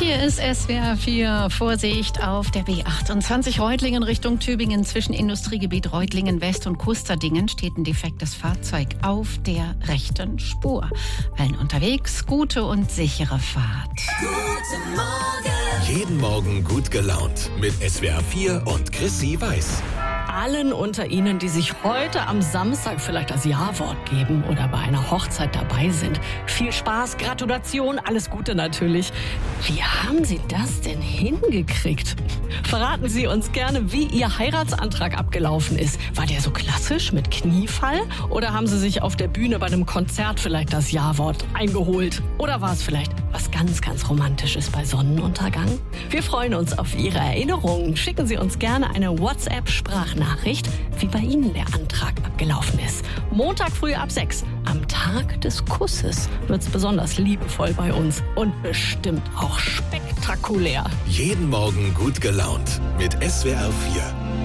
Hier ist SWR 4. Vorsicht auf der B28 Reutlingen Richtung Tübingen. Zwischen Industriegebiet Reutlingen West und Kusterdingen steht ein defektes Fahrzeug auf der rechten Spur. Allen unterwegs gute und sichere Fahrt. Guten Morgen. Jeden Morgen gut gelaunt mit SWR 4 und Chrissy Weiß. Allen unter Ihnen, die sich heute am Samstag vielleicht das Ja-Wort geben oder bei einer Hochzeit dabei sind. Viel Spaß, Gratulation, alles Gute natürlich. Wie haben Sie das denn hingekriegt? Verraten Sie uns gerne, wie Ihr Heiratsantrag abgelaufen ist. War der so klassisch mit Kniefall? Oder haben Sie sich auf der Bühne bei einem Konzert vielleicht das Ja-Wort eingeholt? Oder war es vielleicht was ganz, ganz Romantisches bei Sonnenuntergang? Wir freuen uns auf Ihre Erinnerungen. Schicken Sie uns gerne eine WhatsApp-Sprachnachricht, wie bei Ihnen der Antrag abgelaufen ist. Montag früh ab 6, am Tag des Kusses, wird's besonders liebevoll bei uns und bestimmt auch spektakulär. Jeden Morgen gut gelaunt mit SWR 4.